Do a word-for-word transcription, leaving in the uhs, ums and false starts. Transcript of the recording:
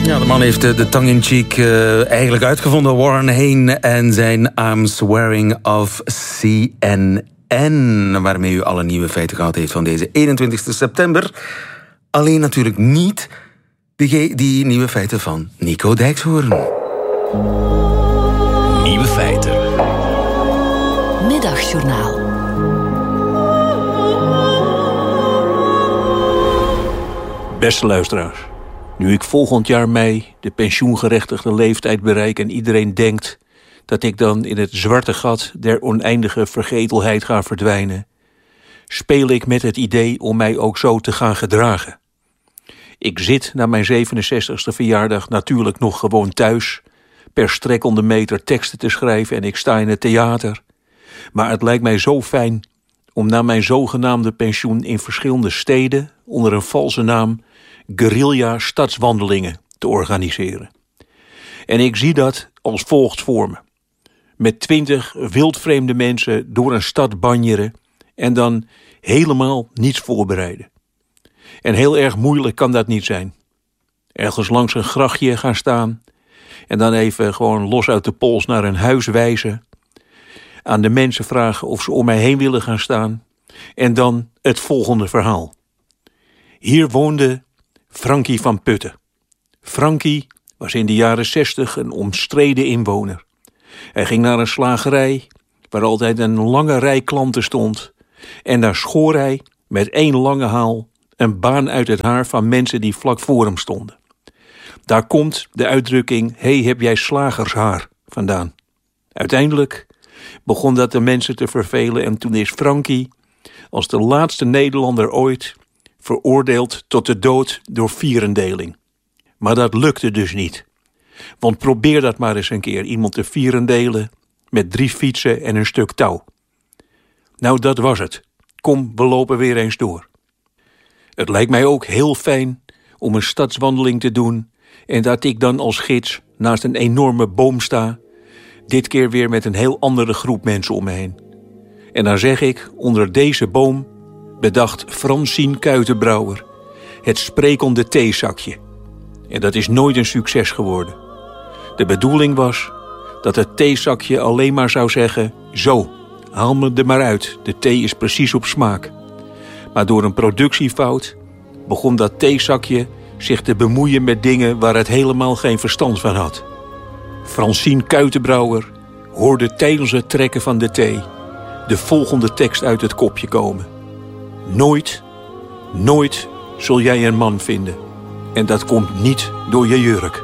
Ja, de man heeft de, de tongue-in-cheek uh, eigenlijk uitgevonden. Warren Hayne en zijn I'm Swearing of C N N. Waarmee u alle nieuwe feiten gehad heeft van deze eenentwintigste september. Alleen natuurlijk niet die, die nieuwe feiten van Nico Dijkshoorn. Nieuwe feiten. Middagjournaal. Beste luisteraars. Nu ik volgend jaar mei de pensioengerechtigde leeftijd bereik en iedereen denkt dat ik dan in het zwarte gat der oneindige vergetelheid ga verdwijnen, speel ik met het idee om mij ook zo te gaan gedragen. Ik zit na mijn zevenenzestigste verjaardag natuurlijk nog gewoon thuis, per strekkende meter teksten te schrijven en ik sta in het theater. Maar het lijkt mij zo fijn om na mijn zogenaamde pensioen in verschillende steden onder een valse naam guerrilla stadswandelingen te organiseren. En ik zie dat als volgt voor me. Met twintig wildvreemde mensen door een stad banjeren en dan helemaal niets voorbereiden. En heel erg moeilijk kan dat niet zijn. Ergens langs een grachtje gaan staan en dan even gewoon los uit de pols naar een huis wijzen. Aan de mensen vragen of ze om mij heen willen gaan staan. En dan het volgende verhaal. Hier woonde Frankie van Putten. Frankie was in de jaren zestig een omstreden inwoner. Hij ging naar een slagerij waar altijd een lange rij klanten stond. En daar schoor hij met één lange haal een baan uit het haar van mensen die vlak voor hem stonden. Daar komt de uitdrukking, hey, heb jij slagershaar vandaan. Uiteindelijk begon dat de mensen te vervelen en toen is Frankie als de laatste Nederlander ooit veroordeeld tot de dood door vierendeling. Maar dat lukte dus niet. Want probeer dat maar eens een keer, iemand te vierendelen met drie fietsen en een stuk touw. Nou, dat was het. Kom, we lopen weer eens door. Het lijkt mij ook heel fijn om een stadswandeling te doen en dat ik dan als gids naast een enorme boom sta, dit keer weer met een heel andere groep mensen om me heen. En dan zeg ik, onder deze boom bedacht Francine Kuitenbrouwer het sprekende theezakje. En dat is nooit een succes geworden. De bedoeling was dat het theezakje alleen maar zou zeggen, zo, haal me er maar uit, de thee is precies op smaak. Maar door een productiefout begon dat theezakje zich te bemoeien met dingen waar het helemaal geen verstand van had. Francine Kuitenbrouwer hoorde tijdens het trekken van de thee de volgende tekst uit het kopje komen. Nooit, nooit zul jij een man vinden. En dat komt niet door je jurk.